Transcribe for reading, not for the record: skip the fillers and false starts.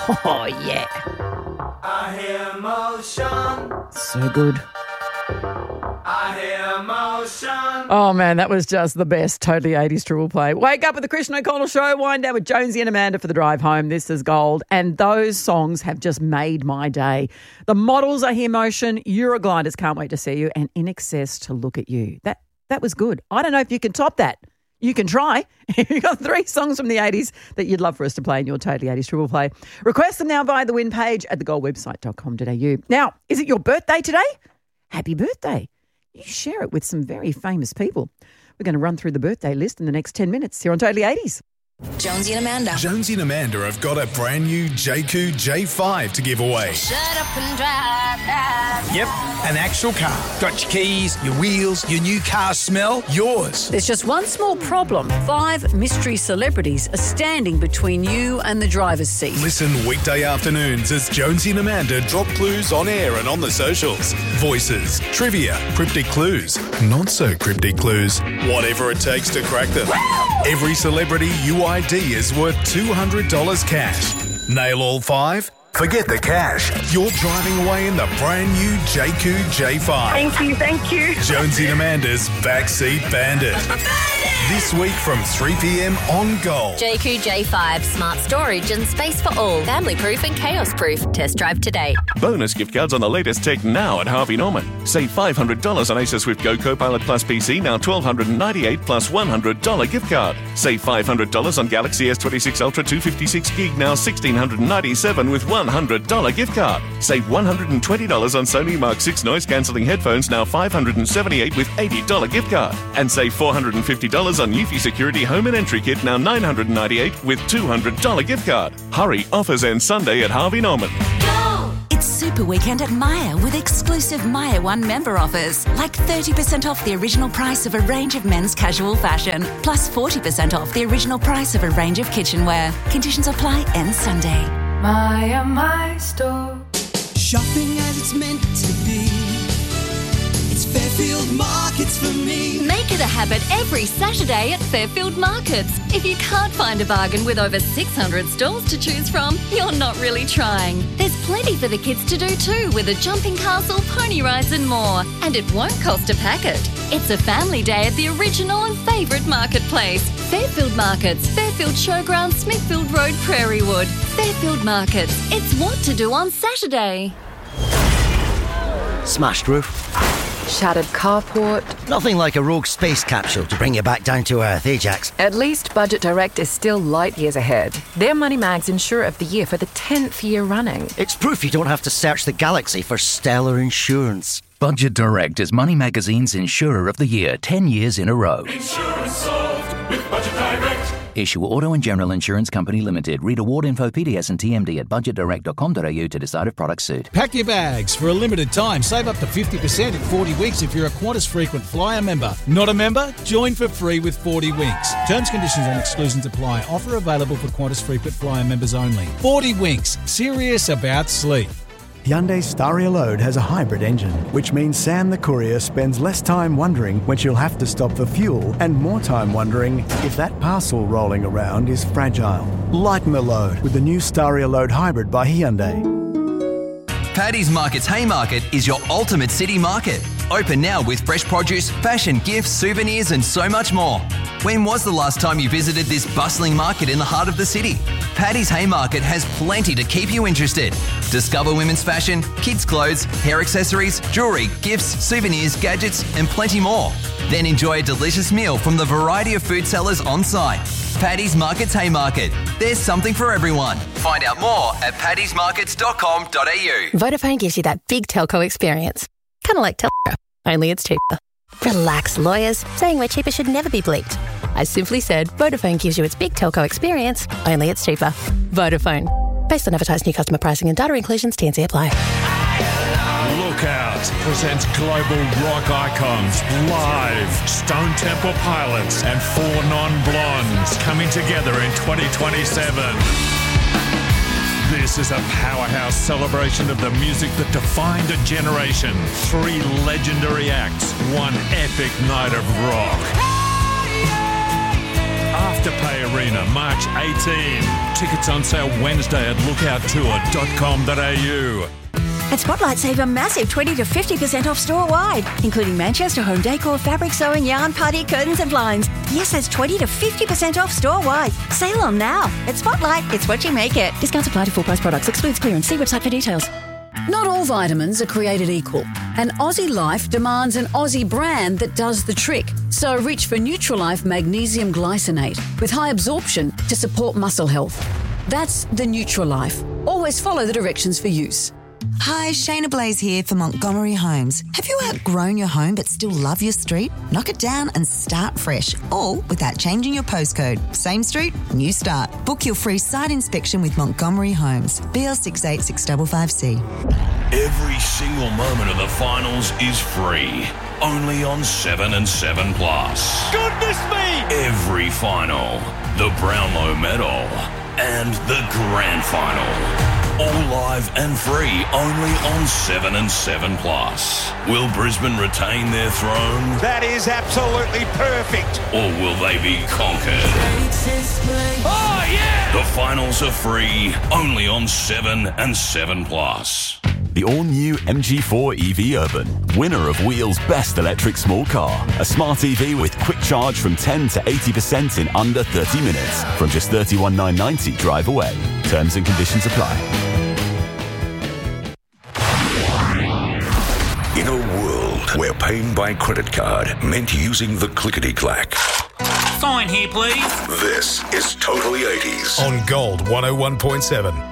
Oh, yeah. I hear motion. So good. I hear motion. Oh, man, that was just the best. Totally 80s Triple Play. Wake up with the Christian O'Connell Show. Wind down with Jonesy and Amanda for the drive home. This is gold. And those songs have just made my day. The Models, I hear motion. Eurogliders, can't wait to see you. And In Excess, to look at you. That was good. I don't know if you can top that. You can try. You've got 3 songs from the 80s that you'd love for us to play in your Totally 80s Triple Play. Request them now via the win page at thegoldwebsite.com.au. Now, is it your birthday today? Happy birthday. You share it with some very famous people. We're going to run through the birthday list in the next 10 minutes here on Totally 80s. Jonesy and Amanda. Jonesy and Amanda have got a brand new JQ J5 to give away. Shut up and drive now. Yep, an actual car. Got your keys, your wheels, your new car smell, yours. There's just one small problem. 5 mystery celebrities are standing between you and the driver's seat. Listen weekday afternoons as Jonesy and Amanda drop clues on air and on the socials. Voices, trivia, cryptic clues, not so cryptic clues, whatever it takes to crack them. Every celebrity you ID is worth $200 cash. Nail all 5? Forget the cash. You're driving away in the brand new JQ J5. Thank you. Jonesy and Amanda's Backseat Bandit. This week from 3 p.m. on Gold. JQ J5, smart storage and space for all. Family proof and chaos proof. Test drive today. Bonus gift cards on the latest tech now at Harvey Norman. Save $500 on Acer Swift Go Copilot Plus PC, now $1,298 plus $100 gift card. Save $500 on Galaxy S26 Ultra 256 gig, now $1,697 with $100 gift card. Save $120 on Sony Mark 6 noise cancelling headphones, now $578 with $80 gift card. And save $450 on Eufy Security Home and Entry Kit, now $998 with $200 gift card. Hurry, offers end Sunday at Harvey Norman. It's Super Weekend at Myer with exclusive Myer One member offers, like 30% off the original price of a range of men's casual fashion, plus 40% off the original price of a range of kitchenware. Conditions apply end Sunday. Myer, my store. Shopping as it's meant to be. It's Fairfield Markets for me. Make it a habit every Saturday at Fairfield Markets. If you can't find a bargain with over 600 stalls to choose from, you're not really trying. There's plenty for the kids to do too, with a jumping castle, pony rides and more. And it won't cost a packet. It's a family day at the original and favourite marketplace. Fairfield Markets, Fairfield Showground, Smithfield Road, Prairie Wood. Fairfield Markets. It's what to do on Saturday. Smashed roof. Shattered carport. Nothing like a rogue space capsule to bring you back down to earth, eh, Jax? At least Budget Direct is still light years ahead. They're Money Mag's Insurer of the Year for the 10th year running. It's proof you don't have to search the galaxy for stellar insurance. Budget Direct is Money Magazine's Insurer of the Year 10 years in a row. Insurance solved with Budget Direct. Issue Auto and General Insurance Company Limited. Read award info, PDS and TMD at budgetdirect.com.au to decide if products suit. Pack your bags. For a limited time, save up to 50% in 40 weeks if you're a Qantas Frequent Flyer member. Not a member? Join for free with 40 Winks. Terms, conditions and exclusions apply. Offer available for Qantas Frequent Flyer members only. 40 Winks. Serious about sleep. Hyundai Staria Load has a hybrid engine, which means Sam the courier spends less time wondering when she'll have to stop for fuel and more time wondering if that parcel rolling around is fragile. Lighten the load with the new Staria Load Hybrid by Hyundai. Paddy's Market's Haymarket is your ultimate city market. Open now with fresh produce, fashion, gifts, souvenirs and so much more. When was the last time you visited this bustling market in the heart of the city? Paddy's Haymarket has plenty to keep you interested. Discover women's fashion, kids' clothes, hair accessories, jewellery, gifts, souvenirs, gadgets and plenty more. Then enjoy a delicious meal from the variety of food sellers on site. Paddy's Market's Haymarket. There's something for everyone. Find out more at paddysmarkets.com.au. Vodafone gives you that big telco experience. Kind of like Telstra, only it's cheaper. Relax, lawyers. Saying we're cheaper should never be bleeped. I simply said Vodafone gives you its big telco experience, only it's cheaper. Vodafone. Based on advertised new customer pricing and data inclusions, T&C apply. Lookout presents global rock icons live. Stone Temple Pilots and Four Non-Blondes coming together in 2027. This is a powerhouse celebration of the music that defined a generation. 3 legendary acts, 1 epic night of rock. Afterpay Arena, March 18. Tickets on sale Wednesday at lookouttour.com.au. At Spotlight, save a massive 20 to 50% off store-wide, including Manchester home decor, fabric sewing, yarn, party, curtains and blinds. Yes, that's 20 to 50% off store-wide. Sale on now. At Spotlight, it's what you make it. Discounts apply to full-price products. Excludes clearance. See website for details. Not all vitamins are created equal, and Aussie Life demands an Aussie brand that does the trick. So reach for Nutrilife Magnesium Glycinate with high absorption to support muscle health. That's the Nutrilife. Always follow the directions for use. Hi, Shayna Blaze here for Montgomery Homes. Have you outgrown your home but still love your street? Knock it down and start fresh, all without changing your postcode. Same street, new start. Book your free site inspection with Montgomery Homes. BL686555C. Every single moment of the finals is free. Only on 7 and 7 Plus. Goodness me! Every final, the Brownlow Medal, and the Grand Final. All live and free, only on 7 and 7 Plus. Will Brisbane retain their throne? That is absolutely perfect. Or will they be conquered? Oh, yeah! The finals are free, only on 7 and 7 Plus. The all-new MG4 EV Urban, winner of Wheel's Best Electric Small Car. A smart EV with quick charge from 10 to 80% in under 30 minutes. From just $31,990 drive away. Terms and conditions apply. In a world where paying by credit card meant using the clickety-clack. Sign here, please. This is Totally 80s. On Gold 101.7.